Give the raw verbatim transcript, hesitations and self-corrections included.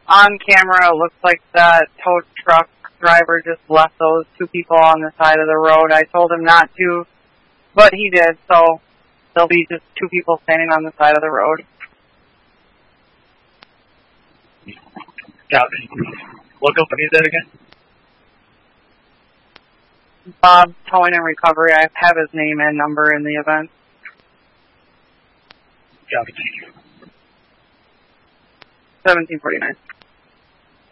on camera, it looks like that tow truck driver just left those two people on the side of the road. I told him not to, but he did, so there'll be just two people standing on the side of the road. Copy. What company is that again? Bob Towing and Recovery. I have his name and number in the event. Copy. seventeen forty-nine.